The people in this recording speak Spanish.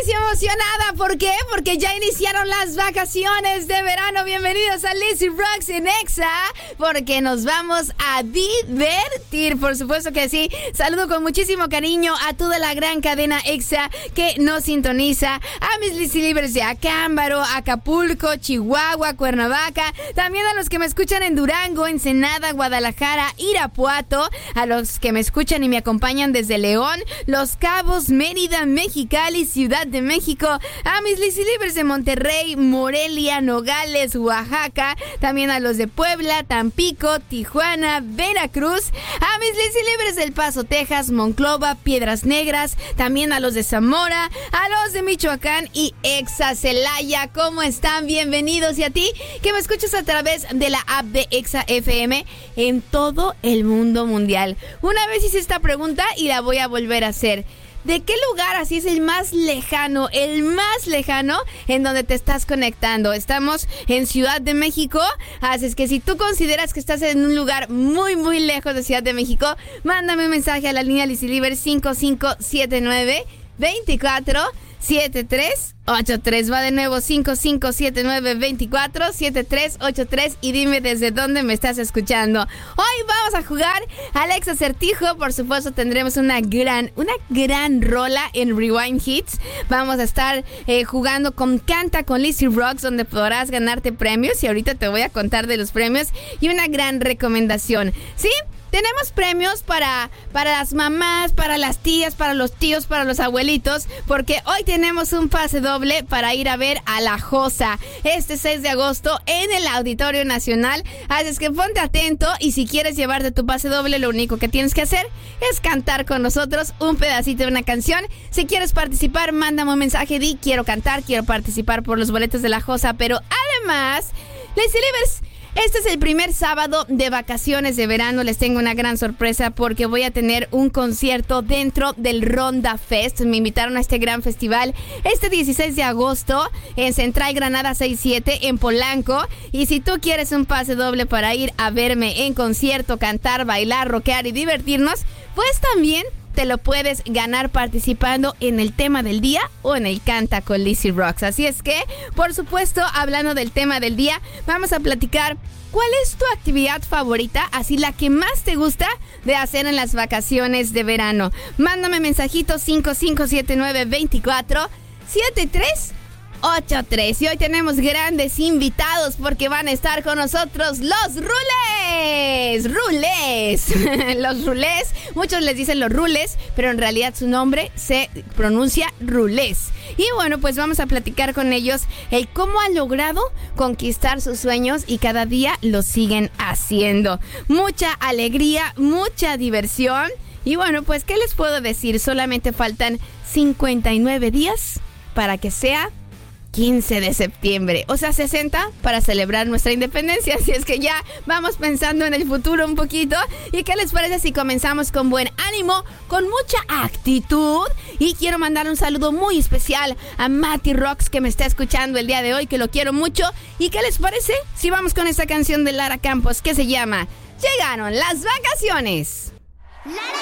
estoy emocionada. ¿Por qué? Porque ya iniciaron las vacaciones de verano. Bienvenidos a Lizzy Rocks en Exa, porque nos vamos a divertir, por supuesto que sí. Saludo con muchísimo cariño a toda la gran cadena Exa que nos sintoniza, a mis Lizzy Libres de Acámbaro, Acapulco, Chihuahua, Cuernavaca, también a los que me escuchan en Durango, Ensenada, Guadalajara, Irapuato, a los que me escuchan y me acompañan desde León, Los Cabos, Mérida, Mexicali, Ciudad de México, a mis Lizzy Libres de Monterrey, Morelia, Nogales, Oaxaca, también a los de Puebla, Tampico, Tijuana, Veracruz, a mis Lizzy Libres del Paso, Texas, Monclova, Piedras Negras, también a los de Zamora, a los de Michoacán y Exa Celaya. ¿Cómo están? Bienvenidos. Y a ti que me escuchas a través de la app de Exa FM en todo el mundo mundial. Una vez hice esta pregunta y la voy a volver a hacer. ¿De qué lugar así es el más lejano en donde te estás conectando? Estamos en Ciudad de México, así es que si tú consideras que estás en un lugar muy, muy lejos de Ciudad de México, mándame un mensaje a la línea Lizzy Liber 5579 247383. Va de nuevo 5579-247383 y dime desde dónde me estás escuchando. Hoy vamos a jugar al Ex Acertijo. Por supuesto tendremos una gran rola en Rewind Hits. Vamos a estar jugando con Canta con Lizzy Rocks, donde podrás ganarte premios y ahorita te voy a contar de los premios y una gran recomendación. ¿Sí? Tenemos premios para las mamás, para las tías, para los tíos, para los abuelitos, porque hoy tenemos un pase doble para ir a ver a La Josa este 6 de agosto en el Auditorio Nacional. Así es que ponte atento y si quieres llevarte tu pase doble, lo único que tienes que hacer es cantar con nosotros un pedacito de una canción. Si quieres participar, mándame un mensaje, di quiero cantar, quiero participar por los boletos de La Josa, pero además, Lizzy Libers, este es el primer sábado de vacaciones de verano. Les tengo una gran sorpresa porque voy a tener un concierto dentro del Ronda Fest. Me invitaron a este gran festival este 16 de agosto en Central Granada 67 en Polanco. Y si tú quieres un pase doble para ir a verme en concierto, cantar, bailar, rockear y divertirnos, pues también te lo puedes ganar participando en el tema del día o en el Canta con Lizzy Rocks. Así es que, por supuesto, hablando del tema del día, vamos a platicar cuál es tu actividad favorita, así la que más te gusta de hacer en las vacaciones de verano. Mándame mensajito 5579-247383. Y hoy tenemos grandes invitados porque van a estar con nosotros los Rulés. Los Rulés, muchos les dicen los Rules, pero en realidad su nombre se pronuncia Rulés. Y bueno, pues vamos a platicar con ellos el cómo han logrado conquistar sus sueños y cada día lo siguen haciendo. Mucha alegría, mucha diversión. Y bueno, pues ¿qué les puedo decir? Solamente faltan 59 días para que sea 15 de septiembre, o sea 60 para celebrar nuestra independencia. Así es que ya vamos pensando en el futuro un poquito. ¿Y qué les parece si comenzamos con buen ánimo, con mucha actitud? Y quiero mandar un saludo muy especial a Mati Rocks, que me está escuchando el día de hoy, que lo quiero mucho. ¿Y qué les parece si vamos con esta canción de Lara Campos que se llama Llegaron las vacaciones? Lara